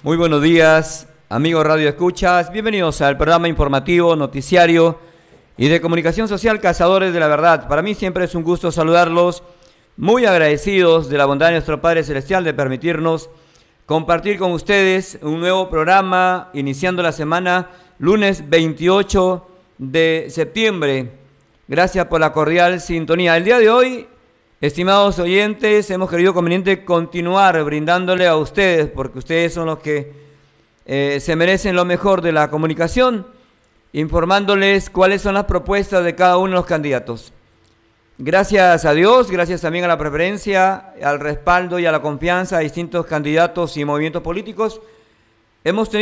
Muy buenos días, amigos Radio Escuchas. Bienvenidos al programa informativo, noticiario y de comunicación social Cazadores de la Verdad. Para mí siempre es un gusto saludarlos, muy agradecidos de la bondad de nuestro Padre Celestial de permitirnos compartir con ustedes un nuevo programa, iniciando la semana, lunes 28 de septiembre. Gracias por la cordial sintonía. El día de hoy, estimados oyentes, hemos querido conveniente continuar brindándole a ustedes, porque ustedes son los que se merecen lo mejor de la comunicación, informándoles cuáles son las propuestas de cada uno de los candidatos. Gracias a Dios, gracias también a la preferencia, al respaldo y a la confianza de distintos candidatos y movimientos políticos, hemos tenido